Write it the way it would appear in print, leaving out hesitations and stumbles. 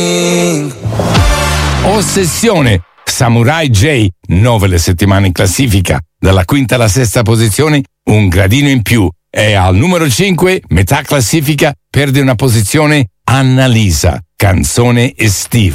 Ossessione, Samurai J, 9 le settimane in classifica, dalla quinta alla sesta posizione, un gradino in più, e al numero 5, metà classifica, perde una posizione Annalisa, canzone estiva.